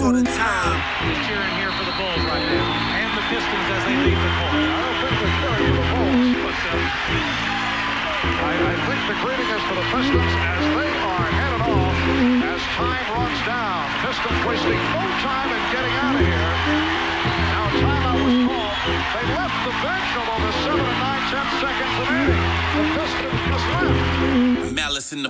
all the time. Cheering here for the Bulls right now. And the Pistons as they leave the court. I don't think they're cheering for the Bulls, but I think the greeting is for the Pistons as they are headed off as time runs down. Pistons wasting no time in getting out of here. Now timeout was called. They left the bench, although there's 7 and 9, 10 seconds remaining. The Pistons just left. Malice in the